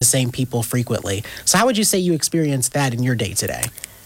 same people frequently. So how would you say you experience that in your day-to-day?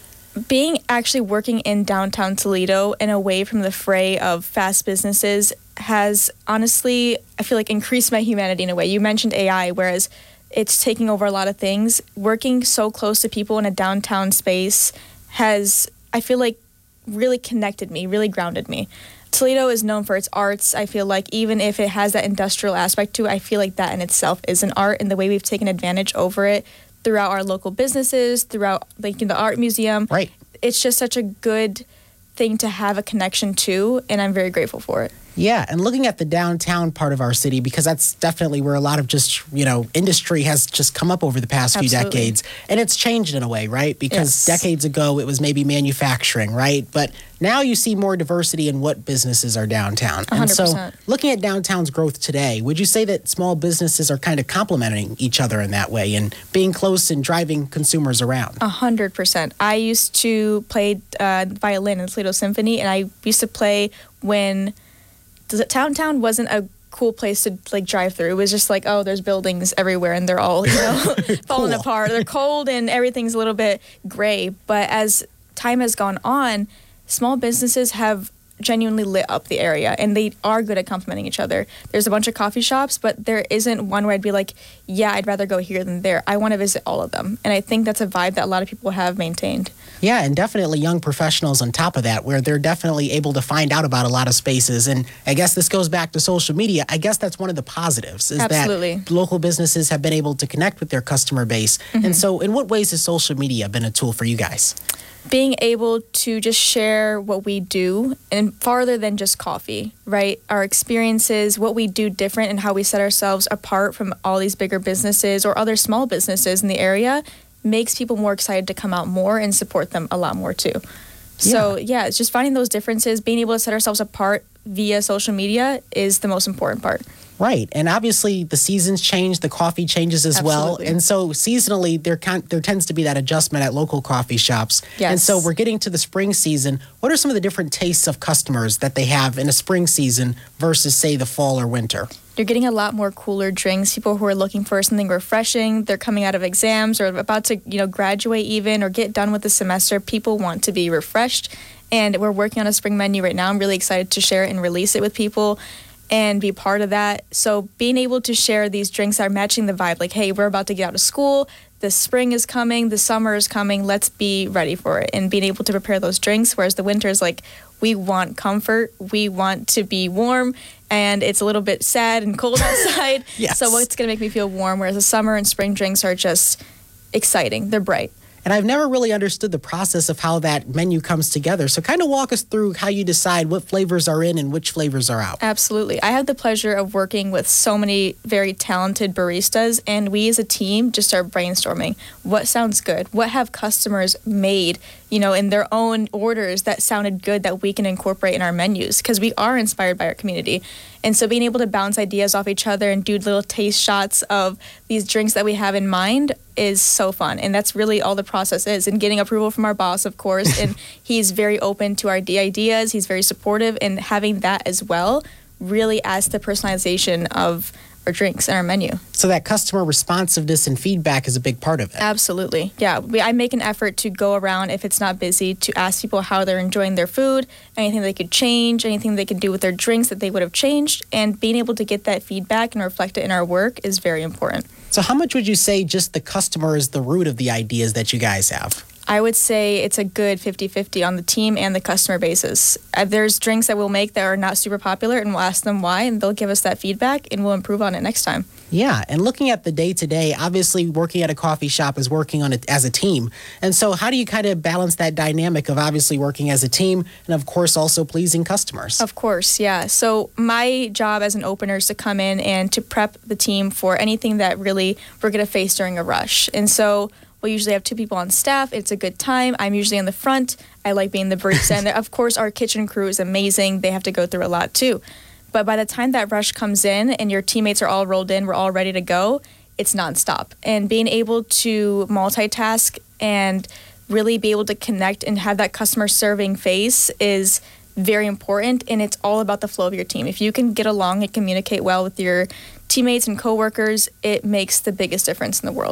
Being actually working in downtown Toledo and away from the fray of fast businesses has honestly, I feel like, increased my humanity in a way. You mentioned AI, whereas it's taking over a lot of things. Working so close to people in a downtown space has, I feel like, really connected me, really grounded me. Toledo is known for its arts. I feel like even if it has that industrial aspect to it, I feel like that in itself is an art, and the way we've taken advantage over it throughout our local businesses, throughout like the art museum. Right. It's just such a good thing to have a connection to, and I'm very grateful for it. Yeah, and looking at the downtown part of our city, because that's definitely where a lot of just, industry has just come up over the past few decades. And it's changed in a way, right? Because decades ago, it was maybe manufacturing, right? But now you see more diversity in what businesses are downtown. 100%. And so looking at downtown's growth today, would you say that small businesses are kind of complementing each other in that way and being close and driving consumers around? 100%. I used to play violin in the Toledo Symphony, and I used to play when downtown wasn't a cool place to like drive through. It was just like, oh, there's buildings everywhere and they're all, falling apart. They're cold and everything's a little bit gray. But as time has gone on, small businesses have genuinely lit up the area, and they are good at complementing each other. There's a bunch of coffee shops, but there isn't one where I'd be like, yeah, I'd rather go here than there. I want to visit all of them. And I think that's a vibe that a lot of people have maintained. Yeah, and definitely young professionals on top of that, where they're definitely able to find out about a lot of spaces. And I guess this goes back to social media. I guess that's one of the positives, is that local businesses have been able to connect with their customer base. Mm-hmm. And so in what ways has social media been a tool for you guys? Being able to just share what we do, and farther than just coffee, right? Our experiences, what we do different, and how we set ourselves apart from all these bigger businesses or other small businesses in the area makes people more excited to come out more and support them a lot more too. So yeah, it's just finding those differences, being able to set ourselves apart via social media is the most important part. Right. And obviously the seasons change, the coffee changes as well. And so seasonally, there tends to be that adjustment at local coffee shops. Yes. And so we're getting to the spring season. What are some of the different tastes of customers that they have in a spring season versus, say, the fall or winter? You're getting a lot more cooler drinks. People who are looking for something refreshing, they're coming out of exams or about to, graduate even or get done with the semester. People want to be refreshed. And we're working on a spring menu right now. I'm really excited to share it and release it with people and be part of that. So being able to share these drinks that are matching the vibe, like, hey, we're about to get out of school, the spring is coming, the summer is coming, let's be ready for it. And being able to prepare those drinks, whereas the winter is like, we want comfort, we want to be warm, and it's a little bit sad and cold outside. Yes. So what's going to make me feel warm, whereas the summer and spring drinks are just exciting, they're bright. And I've never really understood the process of how that menu comes together. So kind of walk us through how you decide what flavors are in and which flavors are out. Absolutely. I have the pleasure of working with so many very talented baristas, and we as a team just start brainstorming. What sounds good? What have customers made, in their own orders that sounded good that we can incorporate in our menus? Because we are inspired by our community. And so being able to bounce ideas off each other and do little taste shots of these drinks that we have in mind is so fun. And that's really all the process is. And getting approval from our boss, of course. And he's very open to our ideas. He's very supportive. And having that as well really adds to the personalization of our drinks and our menu. So that customer responsiveness and feedback is a big part of it. Absolutely. Yeah. I make an effort to go around, if it's not busy, to ask people how they're enjoying their food, anything they could change, anything they could do with their drinks that they would have changed. And being able to get that feedback and reflect it in our work is very important. So how much would you say just the customer is the root of the ideas that you guys have? I would say it's a good 50-50 on the team and the customer basis. There's drinks that we'll make that are not super popular, and we'll ask them why, and they'll give us that feedback, and we'll improve on it next time. Yeah, and looking at the day-to-day, obviously working at a coffee shop is working on it as a team. And so how do you kind of balance that dynamic of obviously working as a team and, of course, also pleasing customers? Of course, yeah. So my job as an opener is to come in and to prep the team for anything that really we're going to face during a rush. And so we'll usually have 2 people on staff. It's a good time. I'm usually in the front. I like being the barista. And of course, our kitchen crew is amazing. They have to go through a lot too. But by the time that rush comes in and your teammates are all rolled in, we're all ready to go, it's nonstop. And being able to multitask and really be able to connect and have that customer serving face is very important. And it's all about the flow of your team. If you can get along and communicate well with your teammates and coworkers, it makes the biggest difference in the world.